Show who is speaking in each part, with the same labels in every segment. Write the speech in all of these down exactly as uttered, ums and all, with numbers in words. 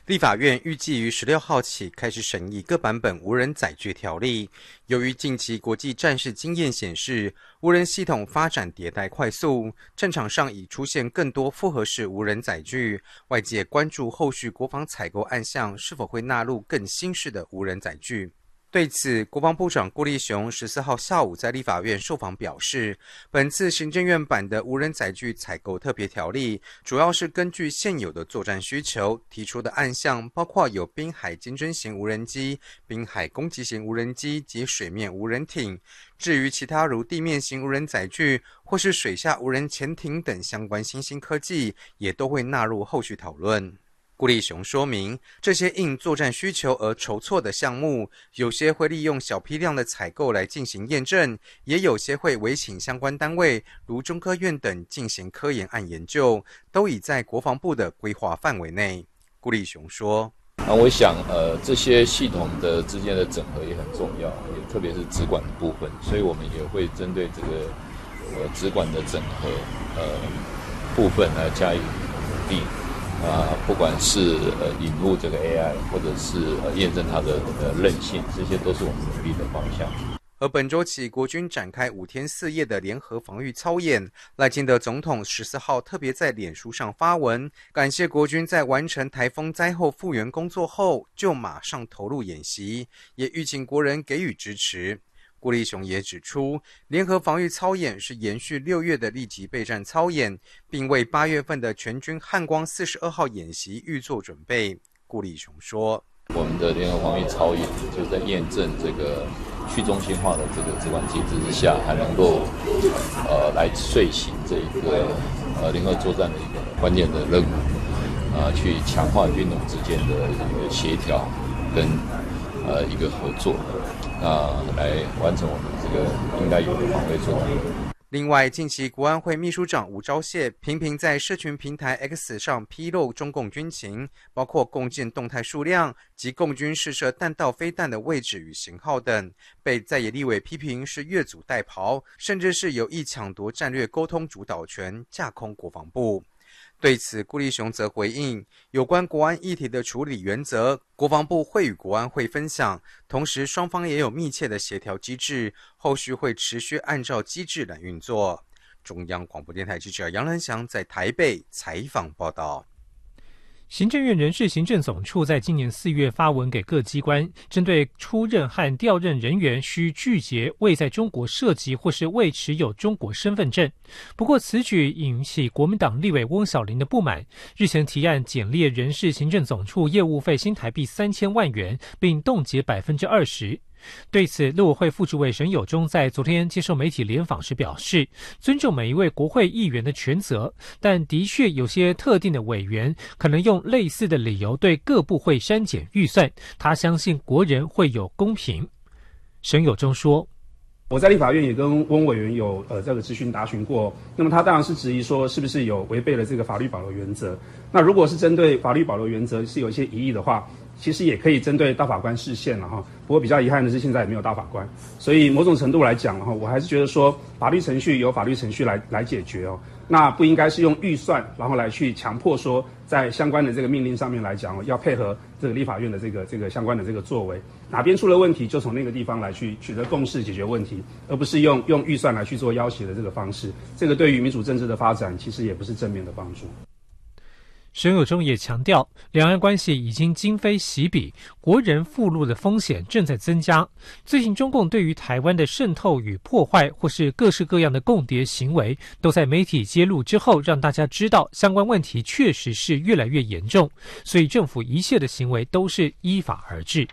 Speaker 1: 立法院预计于十六号起开始审议各版本无人载具条例。由于近期国际战事经验显示，无人系统发展迭代快速，战场上已出现更多复合式无人载具，外界关注后续国防采购案项是否会纳入更新式的无人载具。对此，国防部长顾立雄十四号下午在立法院受访表示，本次行政院版的无人载具采购特别条例，主要是根据现有的作战需求提出的案项，包括有滨海监侦型无人机、滨海攻击型无人机及水面无人艇。至于其他如地面型无人载具或是水下无人潜艇等相关新兴科技，也都会纳入后续讨论。顾立雄说明，这些应作战需求而筹措的项目，有些会利用小批量的采购来进行验证，也有些会委请相关单位，如中科院等进行科研案研究，都已在国防部的规划范围内。顾立雄说，
Speaker 2: 那我想，呃，这些系统的之间的整合也很重要，也特别是直管的部分，所以我们也会针对这个呃直管的整合呃部分来加以努力。啊，不管是呃引入这个 A I， 或者是呃验证它的呃韧性，这些都是我们努力的方向。
Speaker 1: 而本周起，国军展开五天四夜的联合防御操演，赖清德总统十四号特别在脸书上发文，感谢国军在完成台风灾后复原工作后，就马上投入演习，也吁请国人给予支持。顾立雄也指出，联合防御操演是延续六月的立即备战操演，并为八月份的全军汉光四十二号演习预做准备。顾立雄说，
Speaker 2: 我们的联合防御操演就在验证这个去中心化的这个直管机制之下，还能够呃来遂行这一个呃联合作战的一个关键的任务，呃去强化军种之间的一个协调跟呃一个合作。那来完成我们这个应该有的防卫作战。
Speaker 1: 另外，近期国安会秘书长吴钊燮频频在社群平台 X 上披露中共军情，包括共建动态数量及共军试射弹道飞弹的位置与型号等，被在野立委批评是越俎代庖，甚至是有意抢夺战略沟通主导权，架空国防部。对此，顾立雄则回应，有关国安议题的处理原则，国防部会与国安会分享，同时双方也有密切的协调机制，后续会持续按照机制来运作。中央广播电台记者杨仁祥在台北采访报道。
Speaker 3: 行政院人事行政总处在今年四月发文给各机关，针对出任和调任人员需拒绝未在中国涉及或是未持有中国身份证。不过此举引起国民党立委翁小玲的不满，日前提案减列人事行政总处业务费新台币三千万元，并冻结百分之二十。对此，陆委会副主委沈友忠在昨天接受媒体联访时表示，尊重每一位国会议员的权责，但的确有些特定的委员可能用类似的理由对各部会删减预算，他相信国人会有公平。沈友忠说，
Speaker 4: 我在立法院也跟翁委员有呃这个质询答询过，那么他当然是质疑说是不是有违背了这个法律保留原则。那如果是针对法律保留原则是有一些疑义的话，其实也可以针对大法官释宪了哈。不过比较遗憾的是现在也没有大法官，所以某种程度来讲哈，我还是觉得说法律程序由法律程序来来解决哦。那不应该是用预算然后来去强迫说在相关的这个命令上面来讲哦，要配合这个立法院的这个这个相关的这个作为，哪边出了问题就从那个地方来去取得共识解决问题，而不是用用预算来去做要挟的这个方式。这个对于民主政治的发展其实也不是正面的帮助。
Speaker 3: 沈友忠也强调，两岸关系已经今非昔比，国人附录的风险正在增加。最近中共对于台湾的渗透与破坏，或是各式各样的共谍行为，都在媒体揭露之后，让大家知道相关问题确实是越来越严重，所以政府一切的行为都是依法而治。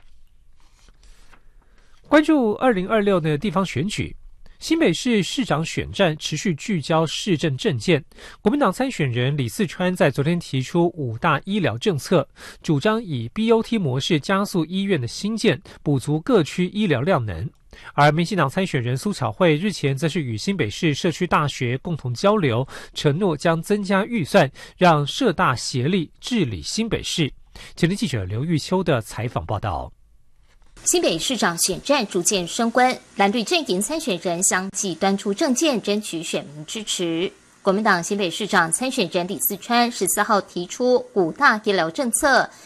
Speaker 3: 关注二零二六的地方选举，新北市市长选战持续聚焦市政政见，国民党参选人李四川在昨天提出五大医疗政策，主张以 B O T 模式加速医院的兴建，补足各区医疗量能。而民进党参选人苏巧慧日前则是与新北市社区大学共同交流，承诺将增加预算，让社大协力治理新北市。前天记者刘玉秋的采访报道。
Speaker 5: 新北市长选战逐渐升温，蓝绿阵营参选人相继端出政见，争取选民支持。国民党新北市长参选人李四川十四号提出五大医疗政策，